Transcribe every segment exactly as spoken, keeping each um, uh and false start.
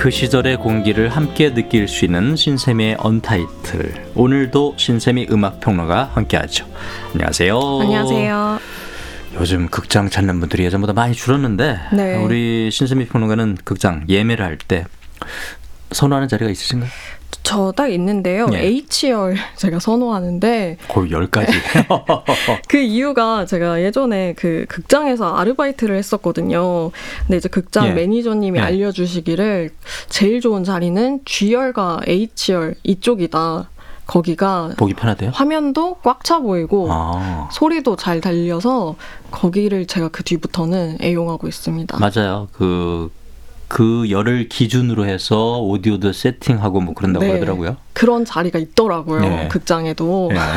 그 시절의 공기를 함께 느낄 수 있는 신세미의 언타이틀. 오늘도 신세미 음악평론가 함께하죠. 안녕하세요. 안녕하세요. 요즘 극장 찾는 분들이 예전보다 많이 줄었는데 네. 우리 신세미 평론가는 극장 예매를 할 때 선호하는 자리가 있으신가요? 저 딱 있는데요. 예. H열 제가 선호하는데 거의 열 가지. 그 이유가 제가 예전에 그 극장에서 아르바이트를 했었거든요. 근데 이제 극장 예. 매니저님이 예. 알려주시기를 제일 좋은 자리는 G열과 H열 이쪽이다. 거기가 보기 편하대요? 화면도 꽉 차 보이고 아. 소리도 잘 들려서 거기를 제가 그 뒤부터는 애용하고 있습니다. 맞아요. 그, 그 열을 기준으로 해서 오디오도 세팅하고 뭐 그런다고 네. 그러더라고요. 그런 자리가 있더라고요. 네. 극장에도. 네.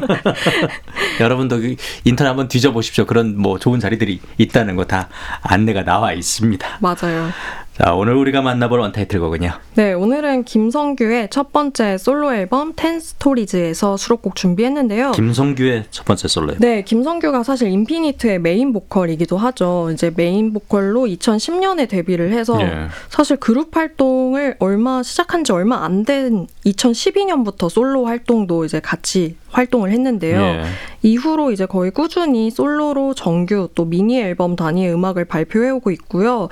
여러분도 인터넷 한번 뒤져보십시오. 그런 뭐 좋은 자리들이 있다는 거 다 안내가 나와 있습니다. 맞아요. 자, 오늘 우리가 만나볼 언타이틀 곡은요. 네, 오늘은 김성규의 첫 번째 솔로 앨범 텐 스토리즈에서 수록곡 준비했는데요. 김성규의 첫 번째 솔로. 네, 김성규가 사실 인피니트의 메인 보컬이기도 하죠. 이제 메인 보컬로 이천십 년에 데뷔를 해서 예. 사실 그룹 활동을 얼마 시작한 지 얼마 안 된 이천십이 년부터 솔로 활동도 이제 같이 활동을 했는데요. 예. 이후로 이제 거의 꾸준히 솔로로 정규 또 미니 앨범 단위의 음악을 발표해오고 있고요.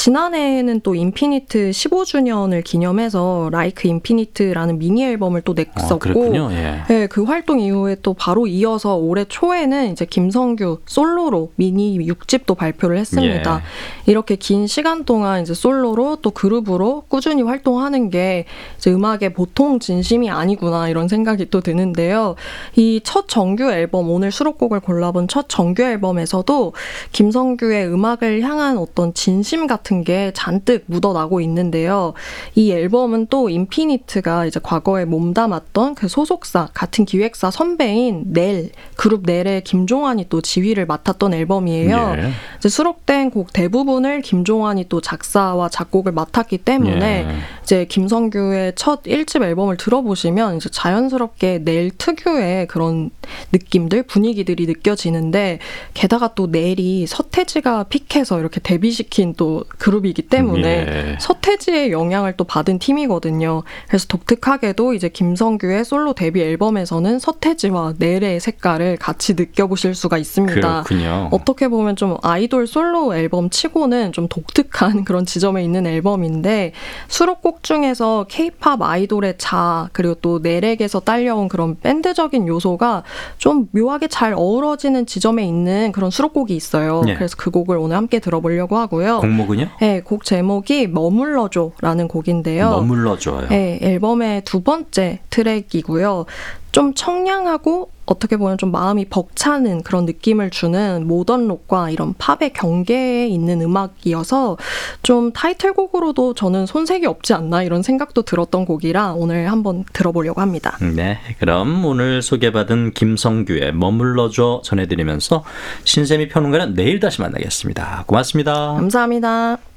지난해에는 또 인피니트 십오 주년을 기념해서 라이크 인피니트라는 미니 앨범을 또 냈었고, 아, 그랬군요. 예. 네, 그 활동 이후에 또 바로 이어서 올해 초에는 이제 김성규 솔로로 미니 육 집도 발표를 했습니다. 예. 이렇게 긴 시간 동안 이제 솔로로 또 그룹으로 꾸준히 활동하는 게 이제 음악의 보통 진심이 아니구나 이런 생각이 또 드는데요. 이 첫 정규 앨범, 오늘 수록곡을 골라본 첫 정규 앨범에서도 김성규의 음악을 향한 어떤 진심 같은 게 잔뜩 묻어나고 있는데요. 이 앨범은 또 인피니트가 이제 과거에 몸담았던 그 소속사, 같은 기획사 선배인 넬, 그룹 넬의 김종환이 또 지휘를 맡았던 앨범이에요. 예. 이제 수록된 곡 대부분을 김종환이 또 작사와 작곡을 맡았기 때문에 예. 이제 김성규의 첫 일 집 앨범을 들어보시면 이제 자연스럽게 넬 특유의 그런 느낌들, 분위기들이 느껴지는데 게다가 또 넬이 서태지가 픽해서 이렇게 데뷔시킨 또 그룹이기 때문에 예. 서태지의 영향을 또 받은 팀이거든요. 그래서 독특하게도 이제 김성규의 솔로 데뷔 앨범에서는 서태지와 넬의 색깔을 같이 느껴보실 수가 있습니다. 그렇군요. 어떻게 보면 좀 아이돌 솔로 앨범 치고는 좀 독특한 그런 지점에 있는 앨범인데 수록곡 중에서 케이팝 아이돌의 자아 그리고 또 넬에게서 딸려온 그런 밴드적인 요소가 좀 묘하게 잘 어우러지는 지점에 있는 그런 수록곡이 있어요. 예. 그래서 그 곡을 오늘 함께 들어보려고 하고요. 곡목은요? 네, 곡 제목이 머물러줘라는 곡인데요. 머물러줘요. 네, 앨범의 두 번째 트랙이고요. 좀 청량하고 어떻게 보면 좀 마음이 벅차는 그런 느낌을 주는 모던 록과 이런 팝의 경계에 있는 음악이어서 좀 타이틀곡으로도 저는 손색이 없지 않나 이런 생각도 들었던 곡이라 오늘 한번 들어보려고 합니다. 네, 그럼 오늘 소개받은 김성규의 머물러줘 전해드리면서 신세미 평론가는 내일 다시 만나겠습니다. 고맙습니다. 감사합니다.